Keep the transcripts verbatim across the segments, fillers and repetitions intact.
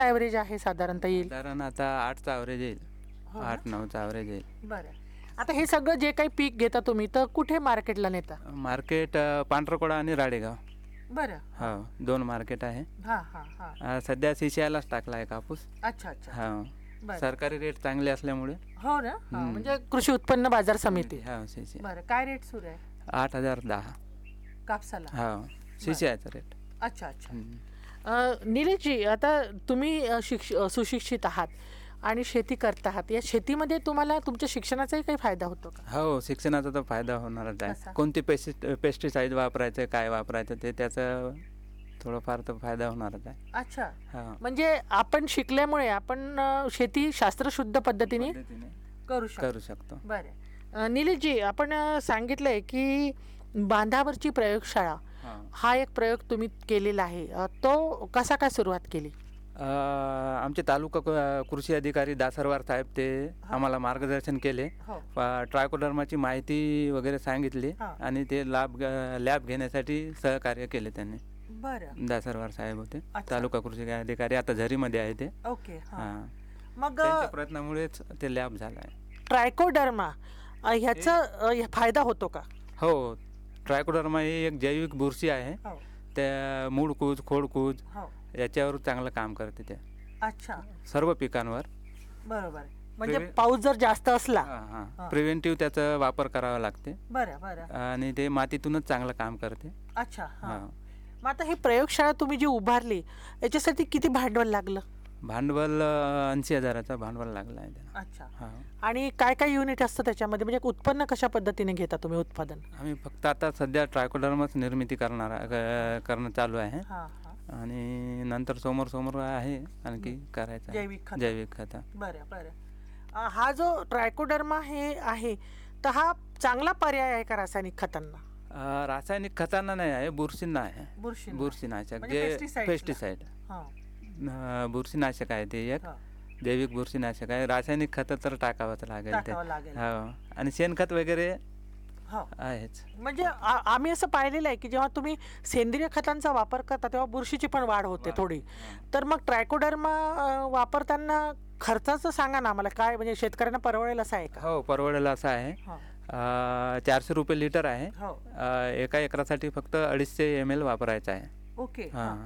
Average आहे साधारणतः येईल? साधारण आता आठचा ॲव्हरेज येईल. हो ना? आठ नऊचा ॲव्हरेज येईल. बरं. आता हे सगळं जे काही पीक घेता तुम्ही तर कुठे मार्केटला नेता? मार्केट अ, पांढरकोडा आणि राडेगाव. बरं. हो, दोन मार्केट आहे. हां हां हां. अ, सध्या सीसीआयलाच टाकला आहे कापूस. अच्छा अच्छा. हो, बरं. सरकारी रेट चांगले असल्यामुळे. हो ना? हां, हम्म. म्हणजे कृषी उत्पन्न बाजार समिती. हो, सीसीआय बरं. काय रेट सुरू आहे आठ हजार दहा. कापसाला? हो, सीसीआयचा रेट. अच्छा अच्छा. हम्म. अ, निलेशजी, आता तुम्ही अ, शिक्ष अ, सुशिक्षित आहात आणि शेती करत आहात. या शेतीमध्ये तुम्हाला तुमच्या शिक्षणाचाही काही फायदा होतो का? हो, शिक्षणाचा तर फायदा होणारच कसा? आहे. कोणते पेस्टिस पेस्टिसाईड वापरायचं, काय वापरायचं ते त्याचा थोडंफार तर फायदा होणारच आहे. अच्छा. हो. म्हणजे आपण शिकल्यामुळे आपण अ, शेती शास्त्रशुद्ध पद्धतीने पद्धतीने करू शकतो. करू शकतो. बरं. अ, निलेशजी, आपण अ, सांगितलंय की बांधावरची प्रयोगशाळा हां. हा एक प्रयोग तुम्ही केलेला आहे. अ, तो कसा काय सुरुवात केली? अ, आमचे तालुका क- कृषी अधिकारी दासरवार साहेब ते आम्हाला मार्गदर्शन केले. हो. प- ट्रायकोडर्माची माहिती वगैरे सांगितली हां. आणि ते लाभ ग- लॅब घेण्यासाठी सहकार्य केले त्यांनी. बरं. दासरवार साहेब होते. अच्छा. तालुका कृषी अधिकारी आता झरीमध्ये आहे ते. ओके. हां. हां, मग त्यांच्या प्रयत्नामुळेच ते लॅब झाला आहे. ट्रायकोडर्मा अ, ह्याचा अ, फायदा होतो का? हो, ट्रायकोडर्मा ही एक जैविक बुरशी आहे. हो. त्या मूळकूज खोडकूज हो. याच्यावर चांगलं काम करते ते अच्छा. सर्व पिकांवर. बरोबर. म्हणजे प्रिव्हे- पाऊस जर जास्त असला. हां हां हां. प्रिव्हेंटिव्ह त्याचा वापर करावा लागते बरं बरं. आणि ते मातीतूनच चांगलं काम करते. अच्छा. हां. हां. मग आता ही प्रयोगशाळा तुम्ही जी उभारली याच्यासाठी किती भांडवल लागलं? भांडवल ऐंशी हजाराचा भांडवल लागला आहे त्याला. अच्छा. हां. आणि काय काय युनिट असतं त्याच्यामध्ये, म्हणजे उत्पन्न कशा पद्धतीने घेता तुम्ही उत्पादन? आम्ही फक्त आता सध्या ट्रायकोडर्मच निर्मिती करणार क- करणं चालू आहे हां हां. आणि नंतर समोर समोर आहे आणखी करायचं आहे. जैविक खतं. जैविक खतं. बरं बरं. अ, हा जो ट्रायकोडर्मा हे आहे तर हा चांगला पर्याय आहे का रासायनिक खतांना? अ, रासायनिक खतांना नाही आहे, बुरशींना आहे. बुरशी बुरशीनाशक म्हणजे जे pesticides ला. पेस्टिसाईड हां बुरशीनाशक आहे ते एक हां. जैविक बुरशीनाशक आहे. रासायनिक खतं तर टाकावंच लागेल ते. टाकावं लागेल. हो, आणि शेणखत वगैरे हो. आहेच. म्हणजे आ- आम्ही असं पाहिलेलं आहे की जेव्हा तुम्ही सेंद्रिय खतांचा वापर करता तेव्हा बुरशीची पण वाढ होते वाढ. थोडी. हां. तर मग ट्रायकोडर्मा अ, वापरताना खर्चाचं सांगा ना आम्हाला, काय म्हणजे शेतकऱ्यांना परवडेल असं आहे का? हो, परवडेल असं आहे. हो. अ, चारशे रुपये लिटर आहे. हो. अ, एका एकरासाठी फक्त अडीचशे एम एल वापरायचं आहे. ओके. हां. हां.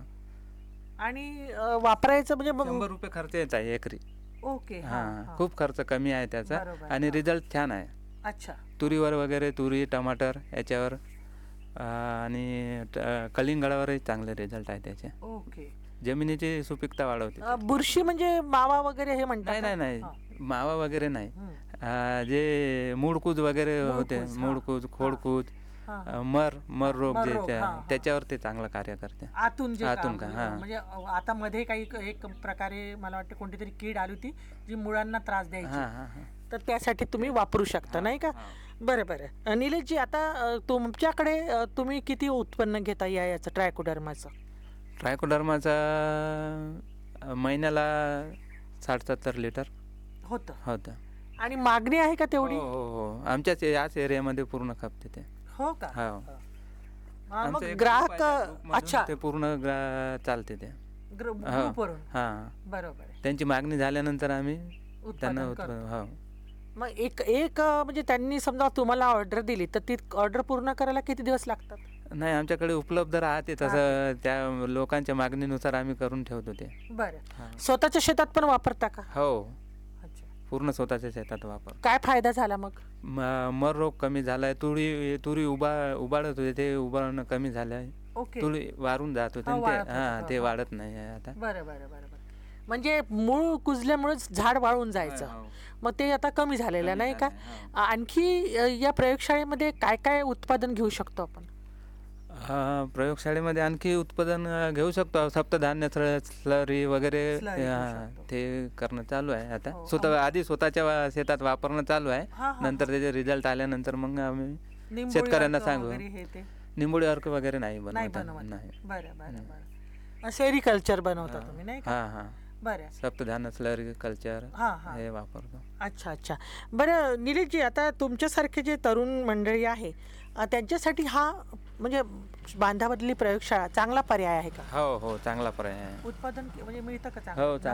आणि अ, वापरायचं म्हणजे शंभर मग- रुपये खर्च येत आहे एकरी. ओके. हां हां, हां. खूप खर्च कमी आहे त्याचा बरोबर. आणि हां. रिझल्ट छान आहे. अच्छा. तुरीवर वगैरे तुरी टमाटर याच्यावर अ, आणि ट- कलिंगडावरही चांगले रिझल्ट आहे त्याचे. ओके. जमिनीची सुपीकता वाढवते. अ, बुरशी म्हणजे मावा वगैरे हे म्हणतात नाही का? नाही हां. नाही मावा वगैरे नाही. हं. अ, जे मूळकूज वगैरे होते, मूळकूज, हां. मूळकूज खोडकूज हां, अ, हां. मर मर रोग मर जे रोग, त्या- हां, हां. त्याच्यावर ते चांगलं कार्य करते. आतून जे आतून काम- का, हां. म्हणजे अ, आता मध्ये काही एक प्रकारे मला वाटतं कोणती तरी कीड आली होती जी मुळांना त्रास द्यायची. हां हां हां. तर त्यासाठी तुम्ही वापरू शकता नाही का? बरं बरं. अ, निलेशजी, आता अ, तुमच्याकडे अ, तुम्ही किती उत्पन्न घेता या याचं ट्रायकोडर्माचं? ट्रायकोडर्माचा अ, महिन्याला साठ सत्तर लिटर होतं. होतं. आणि मागणी आहे का तेवढी? हो हो हो, आमच्याच याच एरियामध्ये पूर्ण खपते ते. हो का? हो. हा. हा, मग आमचं एक ग्राहक group आहे, त्या groupमधून अच्छा ते पूर्ण ग्रा- चालते ते. ग्रु- हो. ग्रुपवरून. हां, बरोबर आहे. त्यांची मागणी झाल्यानंतर आम्ही उत्पादन त्यांना करतो. उत्पादन हो. मग एक एक अ, म्हणजे त्यांनी समजा तुम्हाला ऑर्डर दिली तर ती ऑर्डर पूर्ण करायला किती दिवस लागतात? नाही, आमच्याकडे उपलब्ध राहते तसं त्या लोकांच्या मागणीनुसार आम्ही करून ठेवतो ते. बरं. हां. स्वतःच्या शेतात पण वापरता का? हो, अच्छा. पूर्ण स्वतःच्या शेतात वापर. काय फायदा झाला मग? म- मर रोग कमी झालाय. तुरी तुरी उबा उबाडत होते ते उबाडणं कमी झालं आहे. ओके. तुरी वारून जात होते हा, आणि वाळत ते होतं. हां हा, ते हा. वाढत नाही आहे आता. बरं बरं बरं बरं. म्हणजे मूळ कुजल्यामुळेच झाड वाळून जायचं. हो, हो. मग ते आता कमी झालेलं कमी नाही का? झालंय, हो. आणखी अ, या प्रयोगशाळेमध्ये काय काय उत्पादन घेऊ शकतो आपण? हा, प्रयोगशाळेमध्ये आणखी उत्पादन अ, घेऊ शकतो. सप्तधान्य स्ल- स्लरी वगैरे स्लरी घेऊ हा, शकतो. ते करणं चालू आहे आता. हो, स्वतः आधी स्वतःच्या वा- शेतात वापरणं चालू आहे. हा, हा, नंतर त्याचे रिझल्ट आल्यानंतर मग आम्ही निंबोळी शेतकऱ्यांना अर्क सांगू. वगैरे हे ते निंबोळी अर्क वगैरे नाही नाही बनवत बनवत. नाही. बरं बरं बरं. सेरिकल्चर बनवता हा. तुम्ही नाही का? हां हां, बरं. सप्तधान्य स्लरी कल्चर हा हा. हे वापरतो. अच्छा अच्छा. बरं निलेशजी, आता तुमच्यासारखे जे तरुण मंडळी आहे अ, त्यांच्यासाठी हा म्हणजे बांधामधली प्रयोगशाळा चांगला पर्याय आहे का? हो हो चांगला पर्याय आहे. उत्पादन म्हणजे मिळतं का हो चांगलं? चांग